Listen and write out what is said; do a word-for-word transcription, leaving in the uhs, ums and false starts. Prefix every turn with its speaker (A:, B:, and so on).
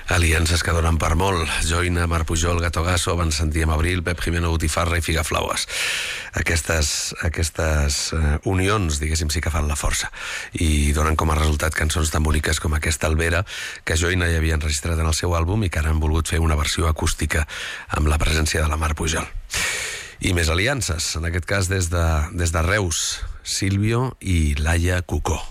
A: Aliances que donen per molt. Joina, Mar Pujol, Gato Gasso, Van Sentíem Abril, Pep Jimeno, Botifarra i Figaflaues. Aquestes, aquestes uh, unions, diguéssim, sí que fan la força. I donen com a resultat cançons tan boniques com aquesta Albera, que Joina ja havia enregistrat en el seu àlbum i que ara han volgut fer una versió acústica amb la presència de la Mar Pujol. I més aliances, en aquest cas des de, des de Reus, Silvio i Laia Cucó.